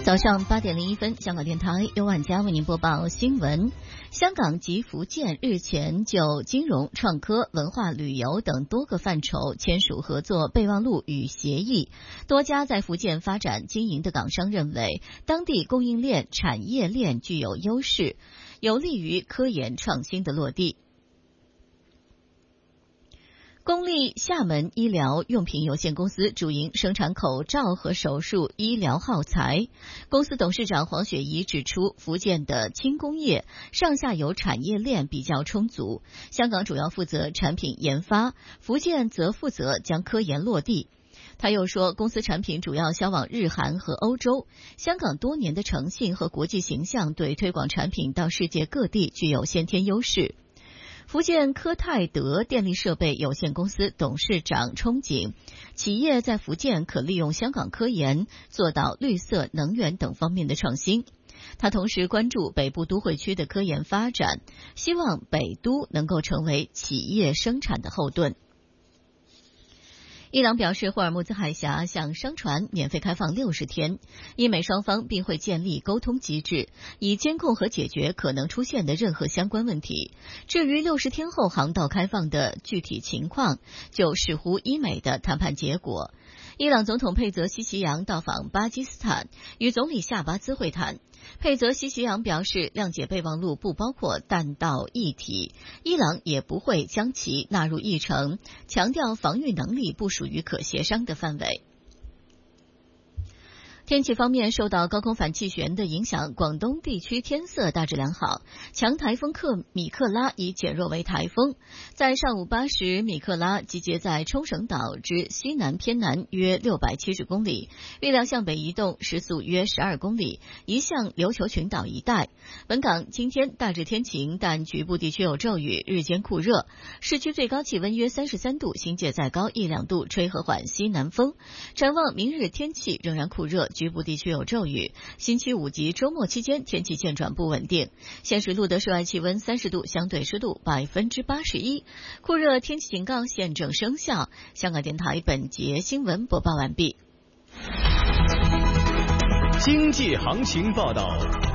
早上8点01分，香港电台由万家为您播报新闻。香港及福建日前就金融、创科、文化旅游等多个范畴签署合作备忘录与协议。多家在福建发展经营的港商认为，当地供应链、产业链具有优势，有利于科研创新的落地。公立厦门医疗用品有限公司主营生产口罩和手术医疗耗材。公司董事长黄雪怡指出，福建的轻工业上下游产业链比较充足，香港主要负责产品研发，福建则负责将科研落地。他又说，公司产品主要销往日韩和欧洲，香港多年的诚信和国际形象对推广产品到世界各地具有先天优势。福建科泰德电力设备有限公司董事长憧憬，企业在福建可利用香港科研做到绿色能源等方面的创新。他同时关注北部都会区的科研发展，希望北都能够成为企业生产的后盾。伊朗表示，霍尔木兹海峡向商船免费开放60天，英美双方并会建立沟通机制，以监控和解决可能出现的任何相关问题。至于60天后航道开放的具体情况，就视乎伊美的谈判结果。伊朗总统佩泽西奇扬到访巴基斯坦，与总理夏巴兹会谈。佩泽西奇扬表示，谅解备忘录不包括弹道议题，伊朗也不会将其纳入议程，强调防御能力不属于可协商的范围。天气方面，受到高空反气旋的影响，广东地区天色大致良好。强台风米克拉已减弱为台风，在上午8时，米克拉集结在冲绳岛之西南偏南约670公里，预料向北移动，时速约12公里，移向琉球群岛一带。本港今天大致天晴，但局部地区有骤雨，日间酷热，市区最高气温约33度，新界再高1-2度，吹和缓西南风。展望明日天气仍然酷热，局部地区有骤雨，星期5及周末期间天气渐转不稳定。现时录得室外气温30度，相对湿度81%，酷热天气警告现正生效。香港电台本节新闻播报完毕。 经济行情报道。